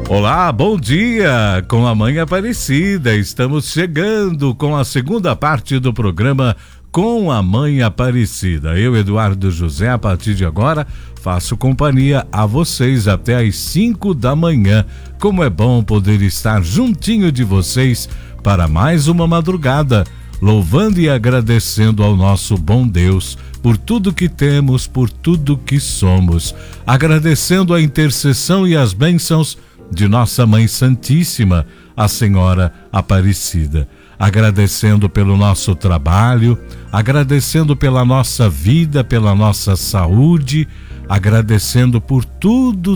Olá, bom dia com a Mãe Aparecida. Estamos chegando com a segunda parte do programa Com a Mãe Aparecida. Eu, Eduardo José, a partir de agora, faço companhia a vocês até às 5 da manhã. Como é bom poder estar juntinho de vocês para mais uma madrugada, louvando e agradecendo ao nosso bom Deus por tudo que temos, por tudo que somos, agradecendo a intercessão e as bênçãos de nossa Mãe Santíssima, a Senhora Aparecida, agradecendo pelo nosso trabalho, agradecendo pela nossa vida, pela nossa saúde, agradecendo por tudo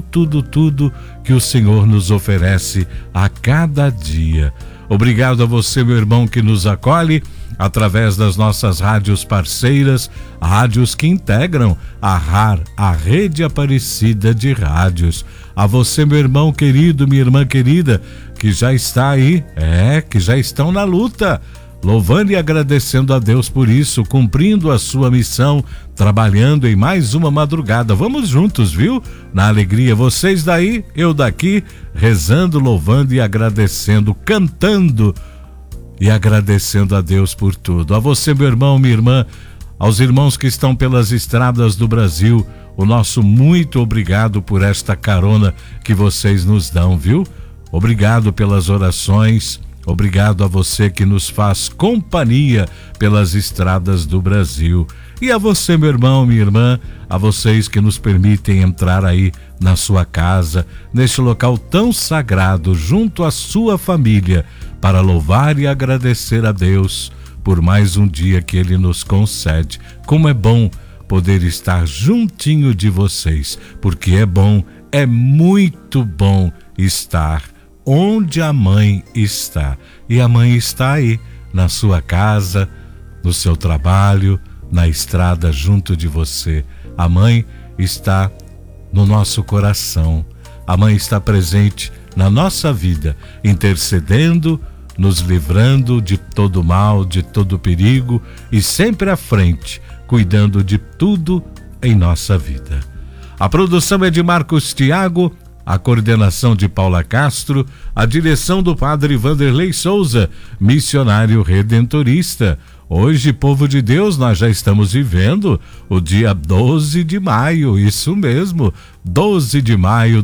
que o Senhor nos oferece a cada dia. Obrigado a você, meu irmão, que nos acolhe através das nossas rádios parceiras, rádios que integram a RAR, a Rede Aparecida de Rádios. A você, meu irmão querido, minha irmã querida, que já está aí, que já estão na luta, louvando e agradecendo a Deus por isso, cumprindo a sua missão, trabalhando em mais uma madrugada. Vamos juntos, viu? Na alegria, vocês daí, eu daqui, rezando, louvando e agradecendo, cantando e agradecendo a Deus por tudo. A você, meu irmão, minha irmã, aos irmãos que estão pelas estradas do Brasil, o nosso muito obrigado por esta carona que vocês nos dão, viu? Obrigado pelas orações, obrigado a você que nos faz companhia pelas estradas do Brasil. E a você, meu irmão, minha irmã, a vocês que nos permitem entrar aí na sua casa, neste local tão sagrado, junto à sua família, para louvar e agradecer a Deus por mais um dia que Ele nos concede. Como é bom poder estar juntinho de vocês, porque é bom, é muito bom estar onde a mãe está. E a mãe está aí, na sua casa, no seu trabalho, na estrada junto de você. A mãe está no nosso coração. A mãe está presente na nossa vida, intercedendo, nos livrando de todo mal, de todo perigo e sempre à frente, cuidando de tudo em nossa vida. A produção é de Marcos Thiago, a coordenação de Paula Castro, a direção do Padre Vanderlei Souza, missionário redentorista. Hoje, povo de Deus, nós já estamos vivendo o dia 12 de maio, isso mesmo, 12 de maio de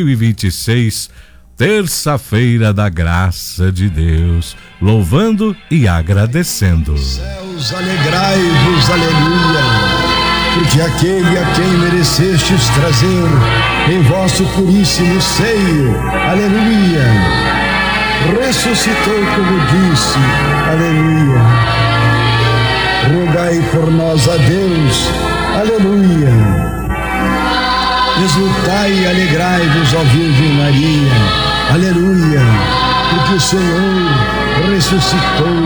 2026, terça-feira da graça de Deus, louvando e agradecendo. Céus, alegrai-vos, aleluia, porque aquele a quem merecestes trazer em vosso puríssimo seio, aleluia, ressuscitou como disse, aleluia. Rogai por nós a Deus, aleluia. Exultai e alegrai-vos, ó Virgem Maria, aleluia, porque o Senhor ressuscitou